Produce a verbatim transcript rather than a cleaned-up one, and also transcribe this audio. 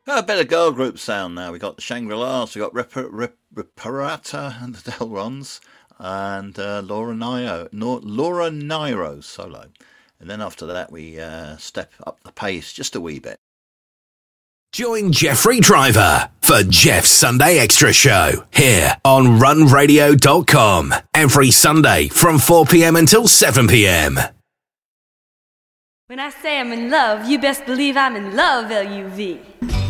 A bit of girl group sound now. We got the Shangri-Las, we got Rep- Rep- Reparata and the Delrons, and uh, Laura Nyro, no, Laura Nyro solo. And then after that, we uh, step up the pace just a wee bit. Join Jeffrey Driver for Jeff's Sunday Extra Show here on run radio dot com every Sunday from four p.m. until seven p.m. When I say I'm in love, you best believe I'm in love, L U V.